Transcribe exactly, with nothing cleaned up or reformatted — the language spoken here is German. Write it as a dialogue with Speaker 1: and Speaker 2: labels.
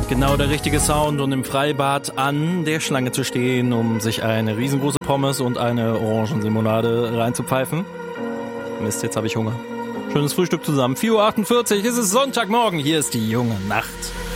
Speaker 1: Genau der richtige Sound, um im Freibad an der Schlange zu stehen, um sich eine riesengroße Pommes und eine Orangenlimonade reinzupfeifen. Mist, jetzt habe ich Hunger. Schönes Frühstück zusammen. vier Uhr achtundvierzig, es ist Sonntagmorgen. Hier ist die junge Nacht.